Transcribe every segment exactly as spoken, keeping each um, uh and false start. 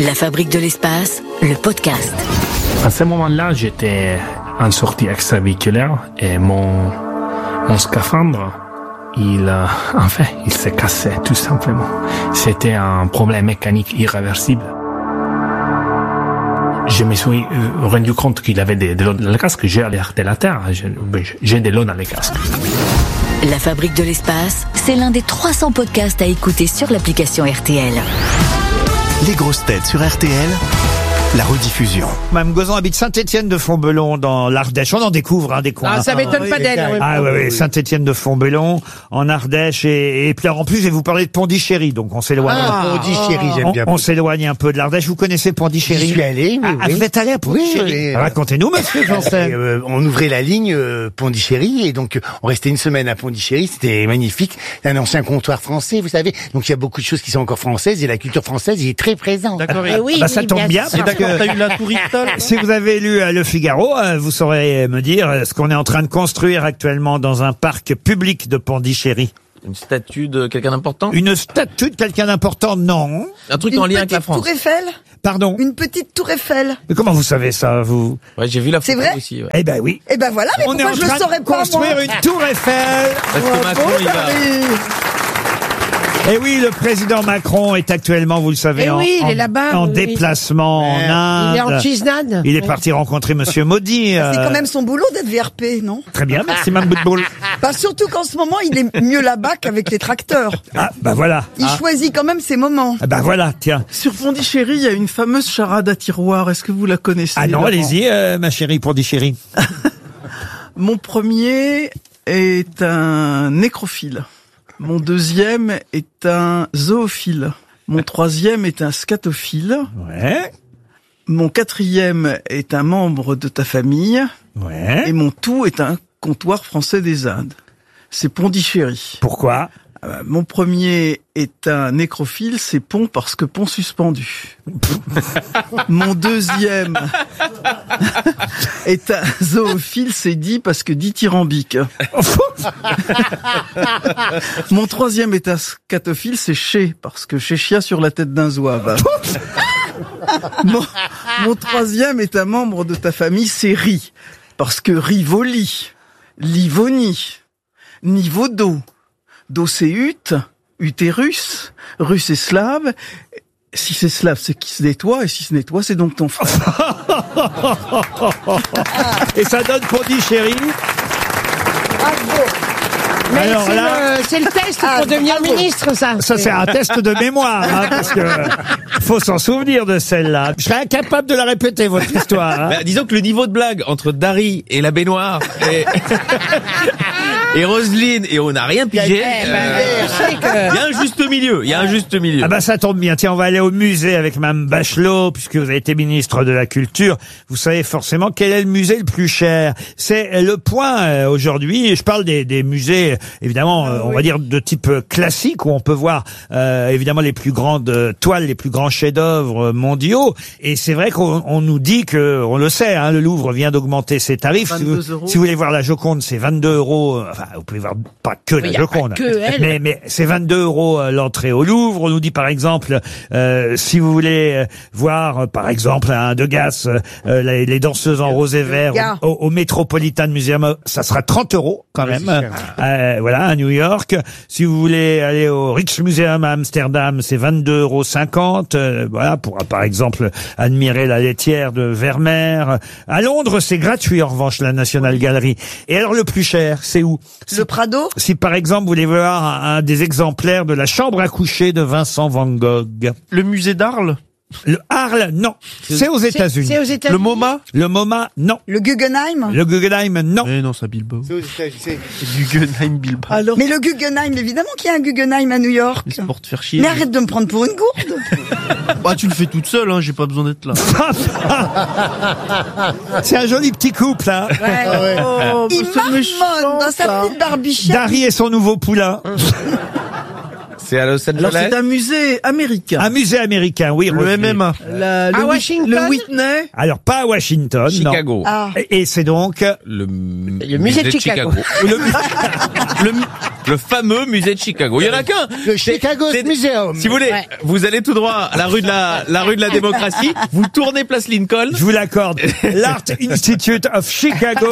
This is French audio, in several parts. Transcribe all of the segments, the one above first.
La Fabrique de l'espace, le podcast. À ce moment-là, j'étais en sortie extravéhiculaire et mon, mon scaphandre, il, euh, en fait, il s'est cassé, tout simplement. C'était un problème mécanique irréversible. Je me suis rendu compte qu'il avait de, de l'eau dans le casque. J'ai alerté la Terre. J'ai de l'eau dans les casques. La Fabrique de l'espace, c'est l'un des trois cents podcasts à écouter sur l'application R T L. Les grosses têtes sur R T L, la rediffusion. Mme Gozan habite Saint-Étienne-de-Fontbellon dans l'Ardèche. On en découvre hein, des coins. Ah, ça m'étonne pas d'elle. Oui, ah oui, oui, Saint-Étienne-de-Fontbellon, en Ardèche. Et, et puis en plus, je vais vous parler de Pondichéry. Donc on s'éloigne. Ah, Pondichéry, j'aime on, bien. On s'éloigne un peu de l'Ardèche. Vous connaissez Pondichéry? J'y suis allé, oui, ah, oui. Vous êtes allé à Pondichéry? Oui, oui. Racontez-nous, monsieur Janssen. Euh, on ouvrait la ligne euh, Pondichéry et donc on restait une semaine à Pondichéry. C'était magnifique. Un ancien comptoir français, vous savez. Donc il y a beaucoup de choses qui sont encore françaises et la culture française y est très présente. D'accord. Ah, oui, bah, ça oui, tombe bien. sûr. Parce que T'as eu la tour Eiffel. si vous avez lu euh, Le Figaro, euh, vous saurez me dire euh, ce qu'on est en train de construire actuellement dans un parc public de Pondichéry. Une statue de quelqu'un d'important? Une statue de quelqu'un d'important, non. Un truc Une en lien avec la petite France? tour Eiffel. Pardon. Une petite tour Eiffel. Mais comment vous savez ça, vous? Ouais, j'ai vu la C'est photo vrai aussi. Ouais. Eh ben oui. Eh ben voilà, mais On est pourquoi en je le train saurais de pas, construire moi une tour Eiffel. Parce que Macron, il va... Et oui, le président Macron est actuellement, vous le savez, Eh en, oui, il en- est là-bas, en oui, oui. déplacement en Inde. Il est en Chisnade. Il est Oui. parti rencontrer Monsieur Modi. C'est euh, quand même son boulot d'être V R P, non? Très bien, merci Mme Boutboul. Bah surtout qu'en ce moment, il est mieux là-bas qu'avec les tracteurs. Ah, bah voilà. Il choisit quand même ses moments. Ah, bah voilà, tiens. Sur Pondichéry, il y a une fameuse charade à tiroir. Est-ce que vous la connaissez? Ah non, Laurent allez-y, euh, ma chérie Pondichéry. Mon premier est un nécrophile. Mon deuxième est un zoophile. Mon troisième est un scatophile. Ouais, Mon quatrième est un membre de ta famille. ouais. Et mon tout est un comptoir français des Indes. C'est Pondichéry. Pourquoi? Euh, Mon premier est un nécrophile, c'est pont parce que pont suspendu. Mon deuxième est un zoophile, c'est dit parce que dithyrambique. Mon troisième est un scatophile, c'est chez parce que chéchia sur la tête d'un zouave. mon, mon troisième est un membre de ta famille, c'est ri parce que Rivoli, Livoni, niveau d'eau. Do c'est ut, utérus, russe et slave. Si c'est slave, c'est qui se nettoie, et si se nettoie, c'est donc ton frère. Et ça donne Pondichéry. Mais Alors c'est là- le, c'est le test Ah, pour devenir bravo. ministre, ça. Ça, c'est un test de mémoire, hein, parce que faut s'en souvenir de celle-là. Je serais incapable de la répéter, votre histoire. Hein. Bah, disons que le niveau de blague entre Dari et la baignoire et, et Roselyne et on n'a rien pigé. Eh ben, euh, je sais que- Il y a un juste milieu. Il y a un juste milieu. Ah bah ça tombe bien. Tiens, on va aller au musée avec Mme Bachelot, puisque vous avez été ministre de la Culture. Vous savez forcément quel est le musée le plus cher. C'est Le Point euh, aujourd'hui. Et je parle des, des musées, évidemment, euh, on va dire de type euh, classique, où on peut voir euh, évidemment les plus grandes euh, toiles, les plus grands chefs-d'œuvre euh, mondiaux. Et c'est vrai qu'on on nous dit que, on le sait, hein, le Louvre vient d'augmenter ses tarifs. Si vous, vingt-deux euros. si vous voulez voir la Joconde, c'est vingt-deux euros. euh, Enfin, vous pouvez voir pas que la il y a pas Joconde, que elle. mais mais c'est vingt-deux euros euh, l'entrée au Louvre. On nous dit par exemple, euh, si vous voulez euh, voir euh, par exemple un Degas, euh, les, les danseuses en rose et vert gars. au, au Metropolitan Museum, ça sera trente euros quand même. Euh, voilà, à New York. Si vous voulez aller au Rijksmuseum à Amsterdam, c'est vingt-deux euros cinquante. Euh, voilà, pour euh, par exemple admirer la laitière de Vermeer. À Londres, c'est gratuit en revanche, la National Gallery. Et alors le plus cher, c'est où? Le Prado. Si par exemple vous voulez voir un, un des exemplaires de la chambre à coucher de Vincent Van Gogh. Le musée d'Arles. Le Arles, non. C'est aux C'est États-Unis. c'est aux États-Unis. Le MoMA. Le MoMA, non. Le Guggenheim. Le Guggenheim, non. Eh non, c'est à Bilbao. C'est aux États-Unis, c'est- Guggenheim Bilbao. Alors, Mais le Guggenheim, évidemment qu'il y a un Guggenheim à New York. c'est pour te faire chier. Mais arrête de me prendre pour une gourde. Bah, tu le fais toute seule, hein, j'ai pas besoin d'être là. C'est un joli petit couple, hein. Oh, Il marmonne dans sa petite barbichette. Dari et son nouveau poulain. C'est à Los Alors Angeles. c'est un musée américain. Un musée américain, oui. Le Roselyne. M M A. La- le, À Whit- Washington le Whitney. Alors, pas à Washington, Chicago. Ah. non. Et, et c'est donc... Le, Le musée de Chicago. le, le, le fameux musée de Chicago. Il y en a qu'un. Le Chicago C'est- Museum. Si vous voulez, Ouais. vous allez tout droit à la rue de la, la rue de la démocratie, vous tournez place Lincoln. Je vous l'accorde. L'Art Institute of Chicago.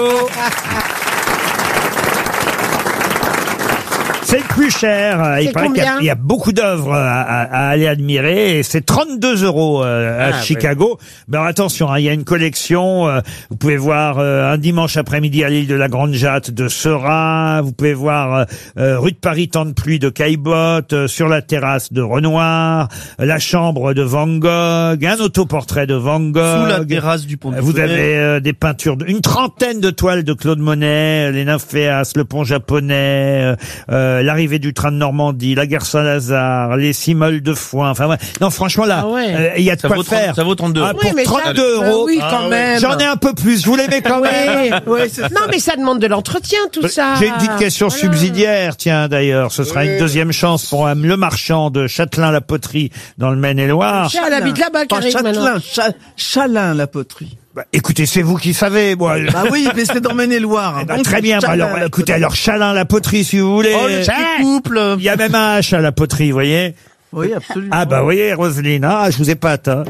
C'est le plus cher. Euh, Il C'est paraît qu'il y a- combien il y, a beaucoup d'œuvres à, à- à aller admirer. Et c'est trente-deux euros euh, à Ah, Chicago. Mais alors, attention, hein, il y a une collection. euh, vous pouvez voir euh, un dimanche après-midi à l'île de la Grande Jatte de Seurat. Vous pouvez voir euh, euh, rue de Paris, temps de pluie de Caillebotte. euh, sur la terrasse de Renoir. euh, la chambre de Van Gogh. Un autoportrait de Van Gogh. Sous la terrasse du pont du Vous Soleil. avez euh, des peintures, de, une trentaine de toiles de Claude Monet, les Nymphéas, le pont japonais, euh, euh, l'arrivée du train de Normandie, la guerre Saint-Lazare, les Cimoles de Foin. Enfin, ouais. Non, franchement là, Ah ouais. euh, il y a de Ça quoi vaut, trente, faire. ça vaut trente-deux. Ah, euros. pour Oui, mais ça- trente-deux euros. oui, quand même. J'en ai un peu plus. Vous l'aimez quand même. Oui. Ouais, c'est ça. Non, mais ça demande de l'entretien, tout ça. J'ai une petite question Voilà. subsidiaire, tiens d'ailleurs, ce sera une deuxième chance pour euh, le marchand de Châtelain-la-Poterie dans le Maine-et-Loire. Elle habite là-bas, Pas Karine, maintenant. Châtelain, Cha- Chalin, la poterie. Bah, écoutez, c'est vous qui savez, moi. Bah oui, mais c'est dans Maine-et-Loire. Eh ben, Donc, très bien. Bah, Chalin, alors, la écoutez, poterie. alors Chalin-la-Poterie, si vous voulez. Oh, le petit couple. Il y a même un H à la poterie, vous voyez. Oui, absolument. Ah bah vous voyez, Roselyne, ah, je vous ai pas atteint.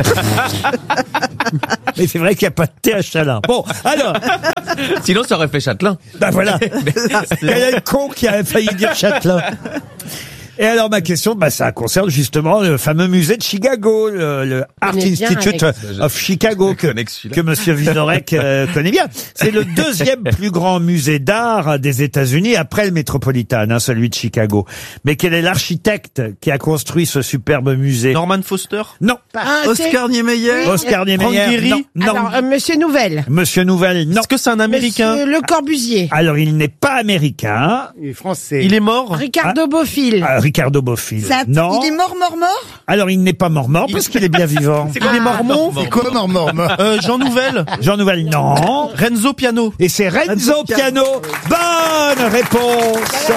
Mais c'est vrai qu'il n'y a pas de thé à Chalin. Bon, alors, Sinon, ça aurait fait Châtelain. bah voilà. Quel est le con qui a failli dire Châtelain? Et alors ma question, bah ça concerne justement le fameux musée de Chicago, le, le Art connais bien, Institute Alex. of Chicago que, connais que celui-là. que Monsieur Vizorek euh, connaît bien. C'est le deuxième plus grand musée d'art des États-Unis après le Metropolitan, hein, celui de Chicago. Mais quel est l'architecte qui a construit ce superbe musée? Norman Foster. Non. Ah, c'est- Oscar Niemeyer. Oscar Niemeyer. Gehry. Non. non. Alors, euh, Monsieur Nouvelle. Monsieur Nouvelle. Non. Est-ce que c'est un Américain? Monsieur Le Corbusier. Alors il n'est pas américain. Il est français. Il est mort. Ricardo Bofill. Ah, Ricardo Bofill. C'est un- Non. Il est mort, mort, mort Alors il n'est pas mort mort parce qu'il est bien vivant. C'est quoi les Mormons? C'est quoi, Mormon? Euh, Jean Nouvel. Jean Nouvel, non. Renzo Piano. Et c'est Renzo Renzo Piano. Bonne réponse.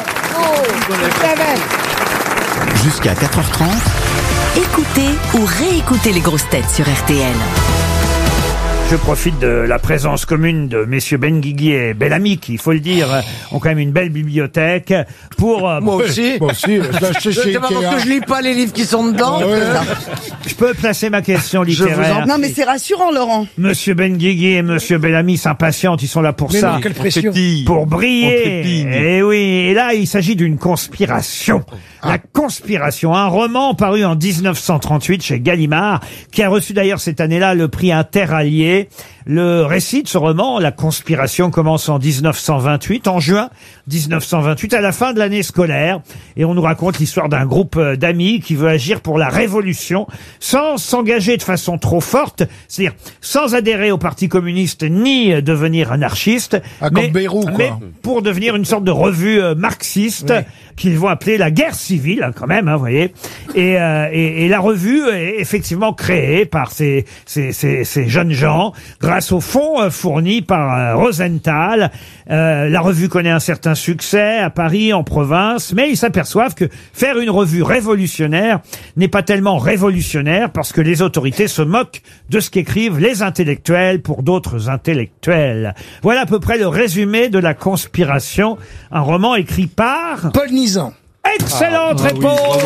Jusqu'à quatre heures trente, Écoutez ou réécoutez les grosses têtes sur R T L. Je profite de la présence commune de messieurs Benguigui et Bellamy, qui, il faut le dire, ont quand même une belle bibliothèque pour... euh, Moi aussi. Moi aussi, je l'ai acheté chez C'est pas parce Ikea. que je lis pas les livres qui sont dedans. Ah ouais. Je peux placer ma question littéraire. Non, mais c'est rassurant, Laurent. Monsieur Benguigui et Monsieur Bellamy s'impatientent, ils sont là pour Mais ça. non, quelle pression. Pour On briller. trépigne. Et oui, et là, il s'agit d'une conspiration. La conspiration, un roman paru en dix-neuf cent trente-huit chez Gallimard, qui a reçu d'ailleurs cette année-là le prix Interallié. Le récit de ce roman, La conspiration, commence en dix-neuf cent vingt-huit, en juin dix-neuf cent vingt-huit, à la fin de l'année scolaire. Et on nous raconte l'histoire d'un groupe euh, d'amis qui veut agir pour la révolution sans s'engager de façon trop forte, c'est-à-dire sans adhérer au Parti communiste ni euh, devenir anarchiste, Ah, comme Bayrou, quoi. mais pour devenir une sorte de revue euh, marxiste qu'ils vont appeler la guerre civile, hein, quand même, hein, vous voyez. Et, euh, et, et la revue est effectivement créée par ces, ces, ces, ces jeunes gens grâce aux fonds euh, fournis par euh, Rosenthal. Euh, la revue connaît un certain succès à Paris, en province, mais ils s'aperçoivent que faire une revue révolutionnaire n'est pas tellement révolutionnaire parce que les autorités se moquent de ce qu'écrivent les intellectuels pour d'autres intellectuels. Voilà à peu près le résumé de La conspiration, un roman écrit par... Paul Nizan. Excellente réponse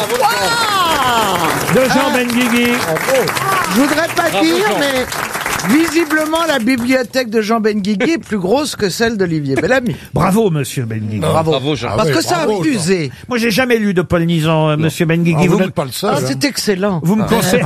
de Jean Benguigui. Je voudrais pas dire, mais visiblement, la bibliothèque de Jean Benguigui est plus grosse que celle d'Olivier Bellamy. Bravo, monsieur Benguigui. Bravo. Ah Parce ouais, que ça a bravo, fusé. Moi, j'ai jamais lu de Paul Nizan, euh, monsieur Benguigui. Ah, vous vous, n'êtes pas le seul. Ah, hein. c'est excellent. vous me conseillez...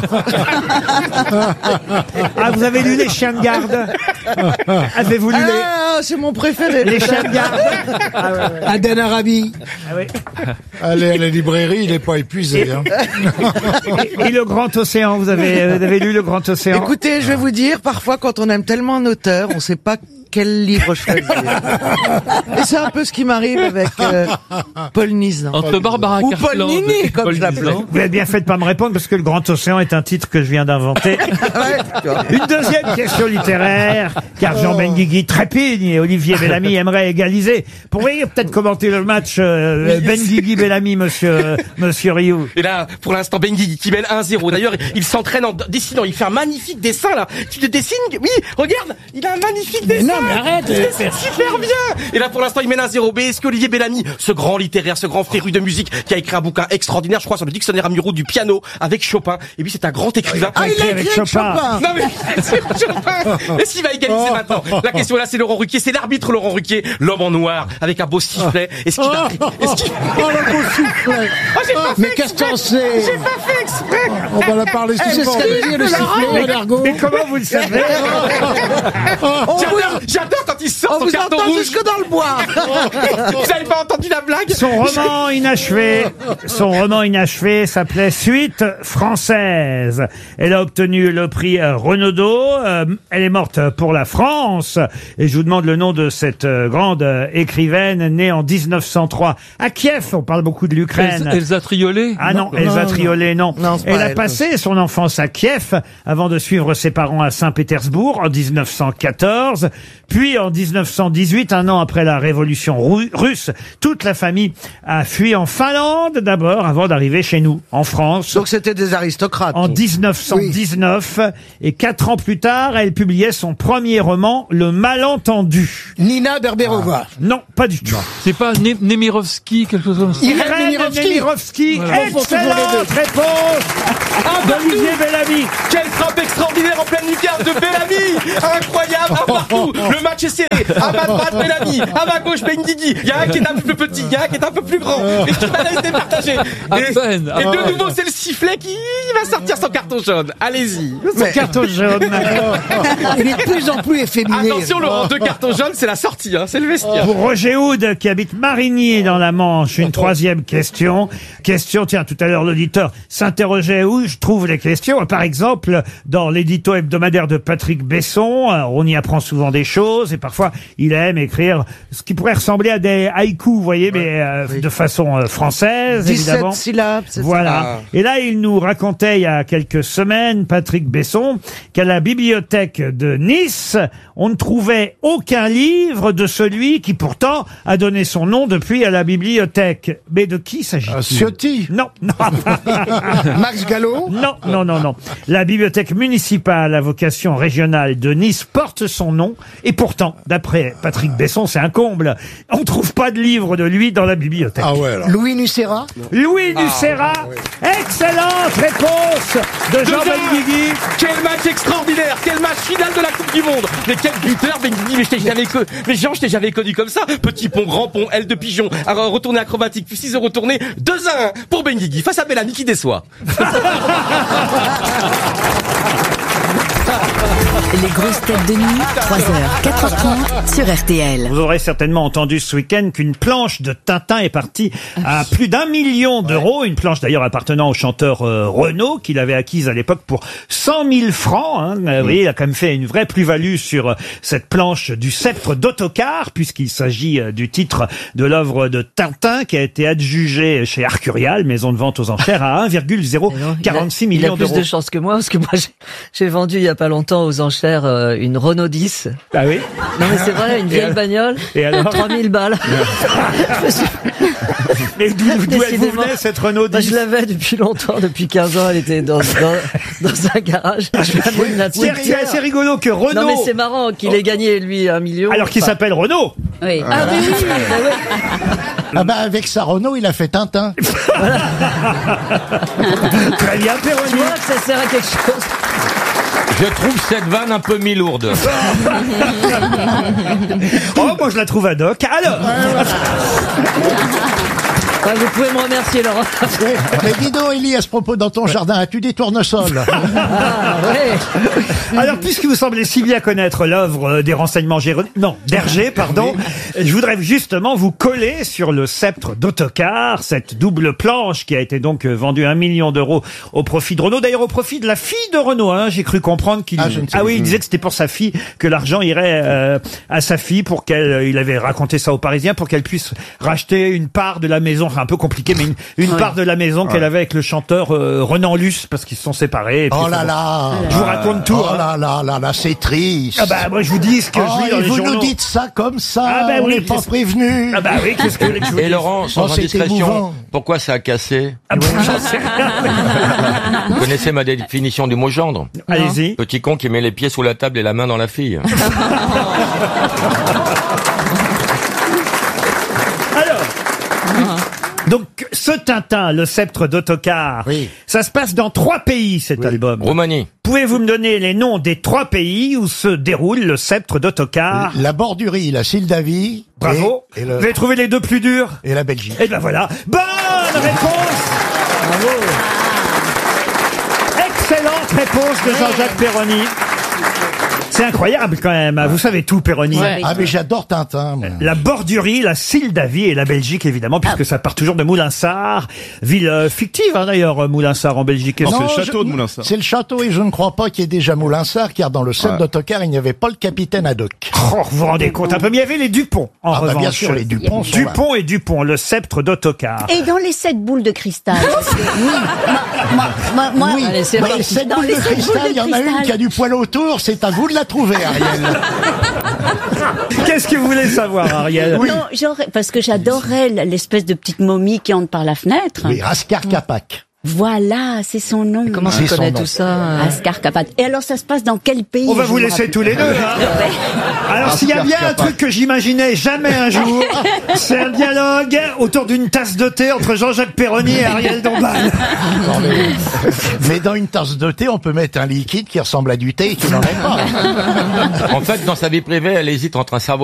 Ah, vous avez lu Les Chiens de garde? Avez-vous lu les... Ah, c'est mon préféré. Les chiens de garde? Aden Arabi. Ah oui. Allez à la librairie, il n'est pas épuisé. Hein. Et, et Le Grand Océan, vous avez, vous avez lu Le Grand Océan? Écoutez, je vais vous dire, parfois, quand on aime tellement un auteur, on sait pas quel livre choisir. Et c'est un peu ce qui m'arrive avec euh, Paul Nizan. Entre Barbara Ou Cartland Paul Nini, et comme Paul je l'appelais. Nizan. Vous avez bien fait de pas me répondre parce que le Grand Océan est un titre que je viens d'inventer. Une deuxième question littéraire, car Jean Benguigui trépigne et Olivier Bellamy aimerait égaliser. Pourriez peut-être commenter le match euh, Benguigui-Bellamy, monsieur, monsieur Rioux. Et là, pour l'instant, Benguigui qui mène un zéro. D'ailleurs, il s'entraîne en dessinant. Il fait un magnifique dessin, là. Tu te dessines? Oui, regarde, il a un magnifique dessin. non, mais arrête. Il dessine super bien. Et là, pour l'instant, il mène un zéro. Mais est-ce qu'Olivier Bellamy, ce grand littéraire, ce grand féru de musique, qui a écrit un bouquin extraordinaire, je crois, sur le dictionnaire amoureux du piano, avec Chopin. Et lui, c'est un grand écrivain. Ah, il a écrit avec Chopin. Chopin. Non, mais, c'est Chopin. Est-ce qu'il va égaliser maintenant? La question là, c'est Laurent Ruquier. C'est l'arbitre Laurent Ruquier, l'homme en noir, avec un beau sifflet. Est-ce qu'il va, est-ce qu'il Oh, le beau sifflet. Oh, j'ai pas fait Mais exprès. qu'est-ce que c'est? J'ai pas fait exprès. On va la parler Eh, souvent. c'est ce qu'elle dit, le sifflet, l'argot. Mais comment vous le savez? On vous, J'adore, j'adore quand il sort on son vous carton entend rouge. jusque dans le bois. Vous avez pas entendu la blague? Son roman inachevé, son roman inachevé s'appelait Suite française. Elle a obtenu le prix euh, Renaudot. Euh, elle est morte pour la France. Et je vous demande le nom de cette euh, grande euh, écrivaine née en dix-neuf cent trois à Kiev. On parle beaucoup de l'Ukraine. Elsa, Elsa Triolet. Ah non, Elsa Triolet, non. Non, c'est pas Elle a elle. passé son enfance à Kiev avant de suivre ses parents à Saint-Pétersbourg en dix-neuf cent quatorze. Puis en dix-neuf cent dix-huit, un an après la révolution ru- russe, toute la famille a fui en Finlande d'abord avant d'arriver chez nous, en France. Donc c'était des aristocrates. En dix-neuf cent dix-neuf, et quatre ans plus tard, elle publiait son premier roman, Le Malentendu. Nina Berberova. Non, pas du tout. C'est pas Ne- Nemirovski, quelque chose comme ça. Irène Irène Nemirovski. Nemirovski. Voilà. Excellente réponse d'Olivier Bellamy. Quelle frappe extraordinaire en pleine lucarne de Bellamy. Incroyable, un partout. Le match est serré. À ma droite, Bellamy. À ma gauche, Benguigui. Il y a un qui est un peu plus petit, il y a un qui est un peu plus grand. Et qui va laisser partager. À Et, peine. et de nouveau, c'est le sifflet qui va sortir son carton jaune. Allez-y. Son carton jaune. Il est de plus en plus efféminé. Attention, Laurent, deux cartons jaunes, c'est la sortie, hein, c'est le vestiaire. Pour Roger Houd, qui habite Marigny dans la Manche, une troisième question. Question, tiens, tout à l'heure, l'auditeur s'interrogeait où je trouve les questions. Par exemple, dans l'édito hebdomadaire de Patrick Besson, alors, on y apprend souvent des choses et parfois il aime écrire ce qui pourrait ressembler à des haïkus, vous voyez, mais euh, de façon euh, française, évidemment. dix-sept syllabes, c'est ça. Voilà. Et là, il nous racontait il y a quelques semaines, Patrick Besson, qu'à la bibliothèque de Nice, on ne trouvait aucun livre de celui qui pourtant a donné son nom depuis à la bibliothèque. Mais de qui s'agit-il? Ciotti. Non, non. Max Gallo. Non, non, non, non. La bibliothèque municipale à vocation régionale de Nice porte son nom et pourtant, d'après Patrick Besson, c'est un comble. On ne trouve pas de livre de lui dans la bibliothèque. Ah ouais, alors. Louis Nucera. Louis Nucera. Excellente réponse de Jean Deux un. Benguigui. Quel match extraordinaire. Quel match final de la Coupe du Monde. Mais quel buteur, Benguigui. Mais je t'ai jamais connu. Mais Jean, je t'ai jamais connu comme ça. Petit pont, grand pont, aile de pigeon. Alors, retourné acrobatique, puis six euros retourné. deux à un pour Benguigui face à Bellamy qui déçoit. Les grosses têtes de nuit, trois heures, quatre heures trente sur R T L. Vous aurez certainement entendu ce week-end qu'une planche de Tintin est partie à plus d'un million d'euros. Une planche d'ailleurs appartenant au chanteur euh, Renaud, qu'il avait acquise à l'époque pour cent mille francs. Hein. Euh, oui, il a quand même fait une vraie plus-value sur euh, cette planche du sceptre d'Autocar, puisqu'il s'agit euh, du titre de l'œuvre de Tintin qui a été adjugée chez Arcurial, maison de vente aux enchères, à un virgule zéro quarante-six millions d'euros. Il a plus de chance que moi, parce que moi, j'ai- j'ai vendu il y a pas longtemps aux enchères euh, une Renault dix. Ah oui? Non mais c'est vrai, une Et vieille alors bagnole, Et alors trois mille balles. Je me suis- Mais d'où d'où elle vous Décidément. venait cette Renault Bah, dix? je l'avais depuis longtemps, depuis quinze ans, elle était dans, dans, dans un garage. Je l'amène là-dessus. C'est c'est assez rigolo que Renault... Non mais c'est marrant qu'il ait gagné lui un million. Alors qu'il Enfin, s'appelle Renault. Oui. Ah oui, oui, bah ouais. Ah bah avec sa Renault, il a fait Tintin. Très bien, Tu Péroni. vois que ça sert à quelque chose. Je trouve cette vanne un peu mi-lourde. Oh, moi je la trouve ad hoc. Alors Ouais, vous pouvez me remercier, Laurent. Oui. Mais dis donc, Élie, à ce propos, dans ton jardin, as-tu des tournesols? Ah, ouais. Alors, puisque vous semblez si bien connaître l'œuvre euh, des renseignements Géron... non, d'Hergé, pardon, je voudrais justement vous coller sur le sceptre d'Ottokar, cette double planche qui a été donc euh, vendue un million d'euros au profit de Renault. D'ailleurs, au profit de la fille de Renault, hein, j'ai cru comprendre qu'il... Ah, je ne sais ah oui, plus. il disait que c'était pour sa fille, que l'argent irait euh, à sa fille pour qu'elle... euh, il avait raconté ça aux Parisiens, pour qu'elle puisse racheter une part de la maison, enfin un peu compliqué, mais une, une Ouais. part de la maison qu'elle avait avec le chanteur euh, Renan Luce, parce qu'ils se sont séparés. et puis, Oh là enfin, là. Je vous raconte tout. Oh hein. là là là là, c'est triste. Ah bah moi je vous dis ce que Oh, je lis dans et les vous journaux. nous dites ça comme ça, Ah bah on oui, n'est pas qu'est-ce- prévenu. Ah bah oui, qu'est-ce que vous voulez que je vous Et dise? Laurent, sans Oh, c'est indiscrétion, émouvant. pourquoi ça a cassé? Ah bon, j'en sais rien. Vous connaissez ma définition du mot gendre? Allez-y. Petit con qui met les pieds sous la table et la main dans la fille. Alors, donc ce Tintin, le sceptre d'Ottokar, Oui. ça se passe dans trois pays cet album. Roumanie. Pouvez-vous me donner les noms des trois pays où se déroule le sceptre d'Ottokar? La Bordurie, la Sildavie. Bravo. Et, et le- Vous avez trouvé les deux plus durs? et la Belgique. Et ben voilà. Bonne réponse. Excellente réponse de Jean-Jacques Perroni. C'est incroyable quand même. Vous savez tout, Perroni. Ah, mais j'adore Tintin, moi. La Bordurie, la Sildavie et la Belgique, évidemment, puisque ça part toujours de Moulinsart. Ville euh, fictive, hein, d'ailleurs, Moulinsart en Belgique. Non, c'est le château je- de Moulinsart. C'est le château et je ne crois pas qu'il y ait déjà Moulinsart, car dans le sceptre Ouais. d'Ottokar, il n'y avait pas le capitaine Haddock. Oh, vous vous rendez compte un peu, mais il y avait les Dupont, en Ah bah, revanche. bien sûr, les Dupont sont là. Dupont et Dupont, le sceptre d'Ottokar. Et dans les sept boules de cristal. parce que- oui, moi, moi, moi, Oui, Allez, c'est mais parti. cette Dans boule les de sept cristal, boules de il y en a une cristal. qui a du poil autour, c'est à vous de la trouver, Ariel. Qu'est-ce que vous voulez savoir, Ariel? non, j'aurais, parce que j'adorais l'espèce de petite momie qui entre par la fenêtre. Oui, Raskar Kapak. Voilà, c'est son nom. Comment C'est tu son connais nom. tout ça euh Ascar Kapat. Et alors, ça se passe dans quel pays? On va je vous me laisser rappelle. tous les deux. Hein. Alors, s'il y a bien un truc que j'imaginais jamais un jour, c'est un dialogue autour d'une tasse de thé entre Jean-Jacques Perroni et Ariel Dombal. Non, mais, mais dans une tasse de thé, on peut mettre un liquide qui ressemble à du thé et qui n'en est pas. En fait, dans sa vie privée, elle hésite entre un cerveau